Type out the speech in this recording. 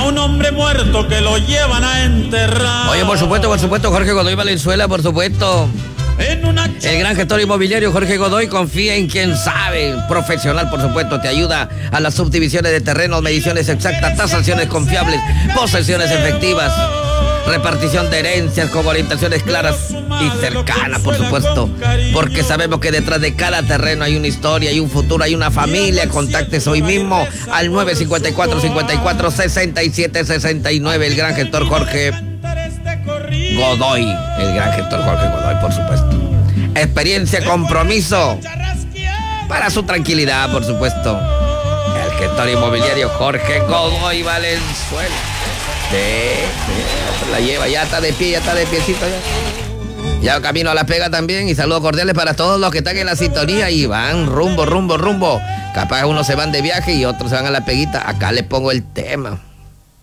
un hombre muerto que lo llevan a enterrar. Oye, por supuesto, Jorge Godoy Valenzuela, por supuesto. El gran gestor inmobiliario Jorge Godoy confía en quien sabe, profesional, por supuesto, te ayuda a las subdivisiones de terrenos, mediciones exactas, tasaciones confiables, posesiones efectivas, repartición de herencias con orientaciones claras y cercanas, por supuesto, porque sabemos que detrás de cada terreno hay una historia, hay un futuro, hay una familia. Contactes hoy mismo al 954-54-67-69, el gran gestor Jorge Godoy, el gran gestor Jorge Godoy, por supuesto. Experiencia, compromiso para su tranquilidad, por supuesto. El gestor inmobiliario Jorge Godoy Valenzuela. Sí, la lleva, ya está de pie, piecito ya. Ya camino a La Pega también, y saludos cordiales para todos los que están en la sintonía y van rumbo. Capaz unos se van de viaje y otros se van a La Peguita. Acá les pongo el tema.